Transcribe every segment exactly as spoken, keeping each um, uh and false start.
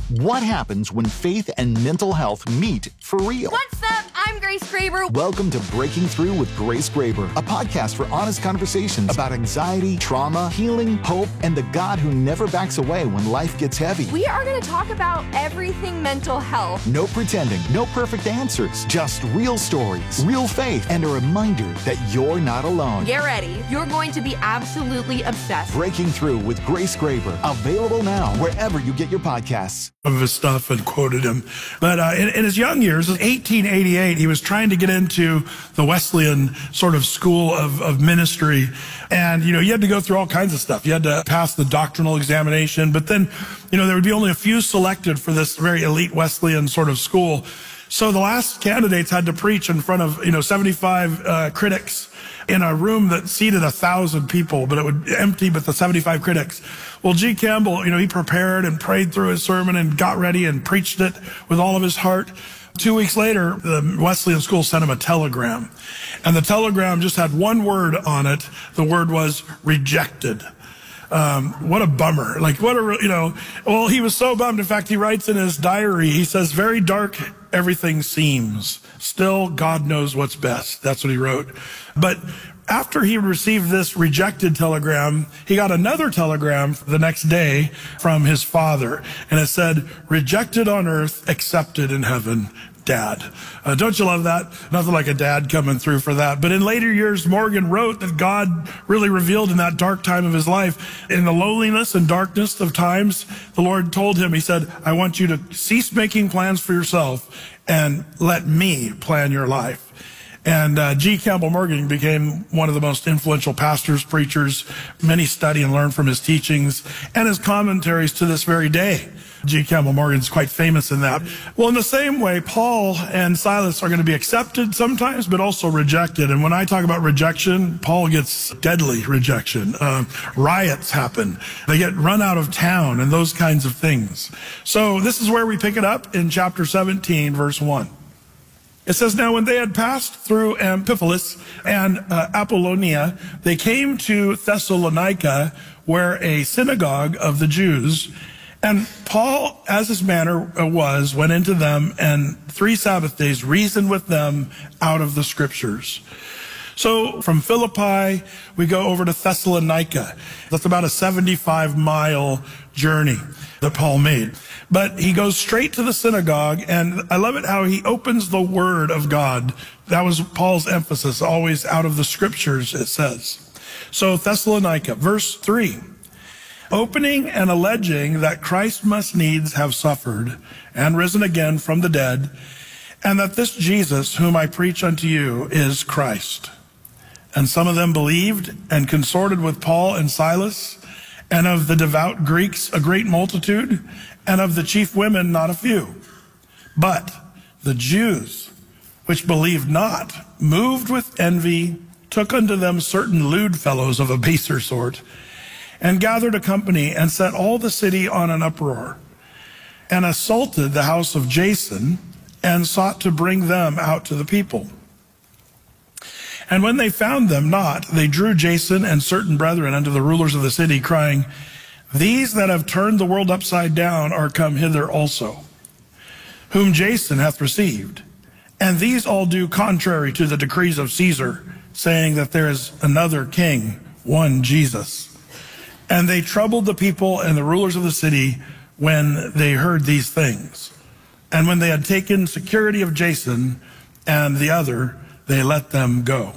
What happens when faith and mental health meet for real? What's up? I'm Grace Graber. Welcome to Breaking Through with Grace Graber, a podcast for honest conversations about anxiety, trauma, healing, hope, and the God who never backs away when life gets heavy. We are going to talk about everything mental health. No pretending, no perfect answers, just real stories, real faith, and a reminder that you're not alone. Get ready. You're going to be absolutely obsessed. Breaking Through with Grace Graber, available now wherever you get your podcasts. Of his stuff and quoted him. But uh, in, in his young years, in eighteen eighty-eight, he was trying to get into the Wesleyan sort of school of, of ministry. And, you know, you had to go through all kinds of stuff. You had to pass the doctrinal examination, but then, you know, there would be only a few selected for this very elite Wesleyan sort of school. So the last candidates had to preach in front of, you know, seventy-five uh, critics in a room that seated a thousand people, but it would empty with the seventy-five critics. Well, G. Campbell, you know, he prepared and prayed through his sermon and got ready and preached it with all of his heart. Two weeks later, the Wesleyan school sent him a telegram, and the telegram just had one word on it. The word was rejected. Um, what a bummer. Like, what a, you know, well, he was so bummed. In fact, he writes in his diary, he says, very dark everything seems. Still, God knows what's best. That's what he wrote. But after he received this rejected telegram, he got another telegram the next day from his father. And it said, rejected on earth, accepted in heaven. Dad. Uh, don't you love that? Nothing like a dad coming through for that. But in later years, Morgan wrote that God really revealed in that dark time of his life, in the loneliness and darkness of times, the Lord told him, he said, I want you to cease making plans for yourself and let me plan your life. And uh, G. Campbell Morgan became one of the most influential pastors, preachers. Many study and learn from his teachings and his commentaries to this very day. G. Campbell Morgan's quite famous in that. Well, in the same way, Paul and Silas are going to be accepted sometimes, but also rejected. And when I talk about rejection, Paul gets deadly rejection. Uh, riots happen. They get run out of town and those kinds of things. So this is where we pick it up in chapter seventeen, verse one. It says, now when they had passed through Amphipolis and uh, Apollonia, they came to Thessalonica, where a synagogue of the Jews. And Paul, as his manner was, went into them and three Sabbath days reasoned with them out of the scriptures. So from Philippi, we go over to Thessalonica. That's about a seventy-five mile journey that Paul made. But he goes straight to the synagogue, and I love it how he opens the word of God. That was Paul's emphasis, always out of the scriptures, it says. So Thessalonica, verse three. Opening and alleging that Christ must needs have suffered and risen again from the dead, and that this Jesus whom I preach unto you is Christ. And some of them believed and consorted with Paul and Silas, and of the devout Greeks a great multitude, and of the chief women not a few. But the Jews, which believed not, moved with envy, took unto them certain lewd fellows of a baser sort, and gathered a company and set all the city on an uproar, and assaulted the house of Jason, and sought to bring them out to the people. And when they found them not, they drew Jason and certain brethren unto the rulers of the city, crying, these that have turned the world upside down are come hither also, whom Jason hath received. And these all do contrary to the decrees of Caesar, saying that there is another king, one Jesus. And they troubled the people and the rulers of the city when they heard these things. And when they had taken security of Jason and the other, they let them go.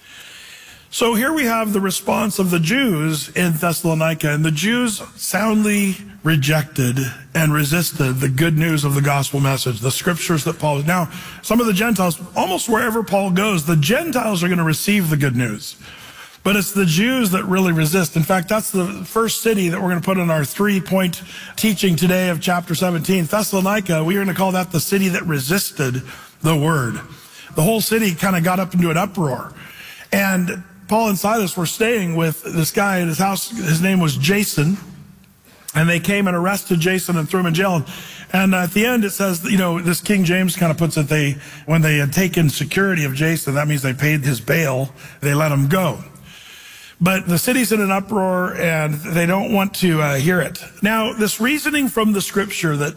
So here we have the response of the Jews in Thessalonica, and the Jews soundly rejected and resisted the good news of the gospel message, the scriptures that Paul, now some of the Gentiles, almost wherever Paul goes, the Gentiles are going to receive the good news. But it's the Jews that really resist. In fact, that's the first city that we're going to put in our three-point teaching today of chapter seventeen. Thessalonica, we are going to call that the city that resisted the word. The whole city kind of got up into an uproar. And Paul and Silas were staying with this guy at his house. His name was Jason. And they came and arrested Jason and threw him in jail. And at the end, it says, you know, this King James kind of puts it, they, when they had taken security of Jason, that means they paid his bail, they let him go. But the city's in an uproar, and they don't want to uh, hear it. Now, this reasoning from the scripture that